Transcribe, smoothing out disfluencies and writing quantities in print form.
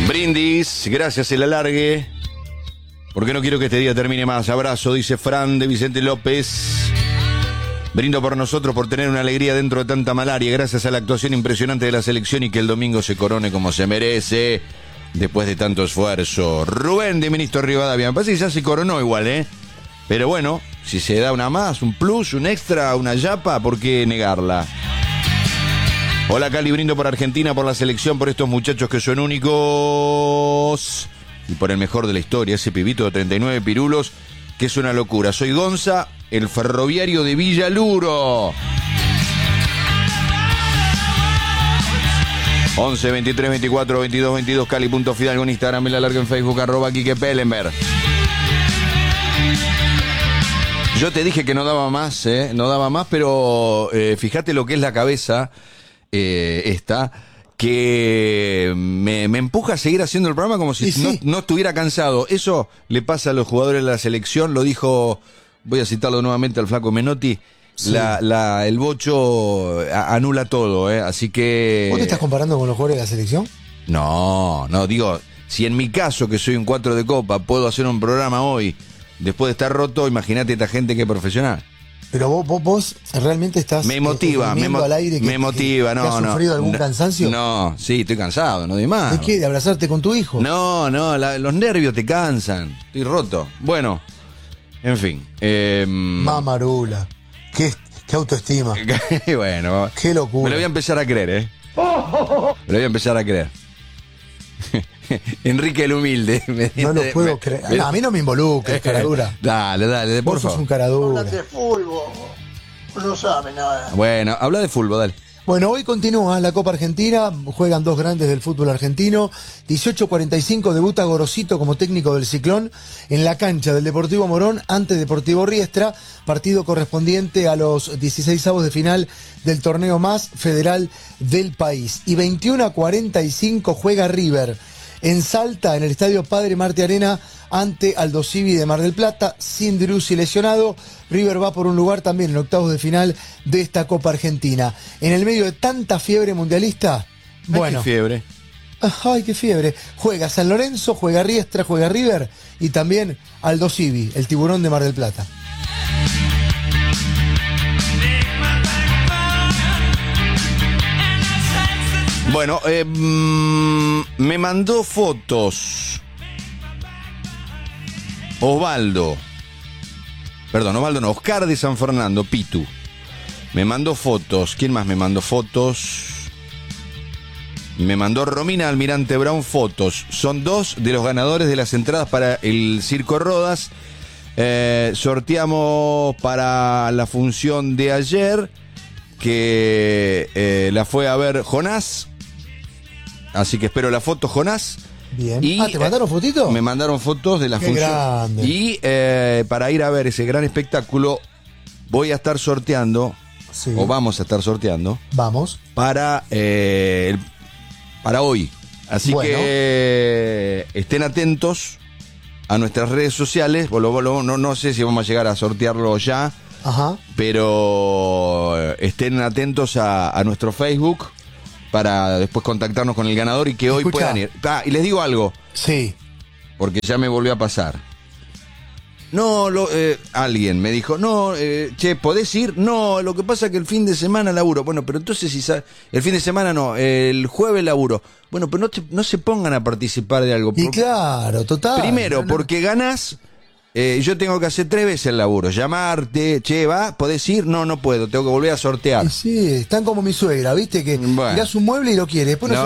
Brindis, gracias el alargue. Porque no quiero que este día termine más. Abrazo, dice Fran de Vicente López. Brindo por nosotros por tener una alegría dentro de tanta malaria. Gracias a la actuación impresionante de la selección y que el domingo se corone como se merece. Después de tanto esfuerzo. Rubén de Ministro Rivadavia. Me parece que ya se coronó igual, Pero bueno, si se da una más, un plus, un extra, una yapa, ¿por qué negarla? Hola Cali, brindo por Argentina, por la selección, por estos muchachos que son únicos. Y por el mejor de la historia, ese pibito de 39 pirulos, que es una locura. Soy Gonza, el ferroviario de Villaluro. 11 23 24 22 22 Cali.Fidalgo en Instagram, me la largo en Facebook, @Quique Pellenberg. Yo te dije que no daba más, no daba más, pero fíjate lo que es la cabeza esta, que me empuja a seguir haciendo el programa como si no estuviera cansado. Eso le pasa a los jugadores de la selección, lo dijo, voy a citarlo nuevamente al flaco Menotti, sí. El bocho anula todo, así que... ¿Vos te estás comparando con los jugadores de la selección? No, digo, si en mi caso, que soy un 4 de copa, puedo hacer un programa hoy, después de estar roto, imagínate esta gente que es profesional. Pero vos realmente estás... Me motiva, al aire me motiva, no. ¿Has sufrido algún cansancio? No, sí, estoy cansado, no doy más. ¿De qué? ¿De abrazarte con tu hijo? No, los nervios te cansan, estoy roto. Bueno, en fin. Mamarula, qué autoestima. Bueno, qué locura. Me lo voy a empezar a creer, Me lo voy a empezar a creer. Enrique el Humilde. No lo puedo creer. No, a mí no me involucres, caradura. Dale, por favor. Vos sos un caradura. Habla de fútbol. No sabe nada. Bueno, habla de fútbol, dale. Bueno, hoy continúa la Copa Argentina, juegan dos grandes del fútbol argentino. 18:45 debuta Gorosito como técnico del Ciclón en la cancha del Deportivo Morón ante Deportivo Riestra, partido correspondiente a los 16avos de final del torneo más federal del país. Y 21:45 juega River en Salta, en el estadio Padre Martí Arena, ante Aldo Civi de Mar del Plata, sin Driussi lesionado. River va por un lugar también en octavos de final de esta Copa Argentina. En el medio de tanta fiebre mundialista, bueno. Qué fiebre. Ay, qué fiebre. Juega San Lorenzo, juega Riestra, juega River y también Aldo Civi, el tiburón de Mar del Plata. Bueno, me mandó fotos Oscar de San Fernando, Pitu. Me mandó fotos. ¿Quién más me mandó fotos? Me mandó Romina Almirante Brown fotos. Son dos de los ganadores de las entradas para el Circo Rodas. Sorteamos para la función de ayer, que la fue a ver Jonás. Así que espero la foto, Jonás. Bien. Y, ¿te mandaron fotitos? Me mandaron fotos de la función. Grande. Y para ir a ver ese gran espectáculo, voy a estar sorteando, o vamos a estar sorteando. Vamos. Para hoy. Así que estén atentos a nuestras redes sociales. No sé si vamos a llegar a sortearlo ya. Ajá. Pero estén atentos a nuestro Facebook para después contactarnos con el ganador y que hoy puedan ir. Y les digo algo. Sí. Porque ya me volvió a pasar. Alguien me dijo, ¿podés ir? No, lo que pasa es que el fin de semana laburo. Bueno, pero entonces el fin de semana no, el jueves laburo. Bueno, pero no se pongan a participar de algo. Y claro, total. Primero, porque ganás. Yo tengo que hacer 3 veces el laburo. Llamarte, ¿podés ir? No puedo, tengo que volver a sortear. Sí, están como mi suegra, ¿viste? Que mirás un mueble y lo quiere. Después no